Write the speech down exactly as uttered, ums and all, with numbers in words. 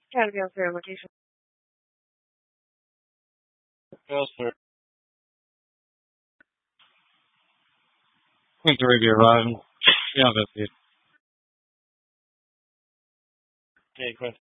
Gotta be on fair location. Yes, sir. Queen Arabia arriving. Yeah, that's it. Okay, Queen.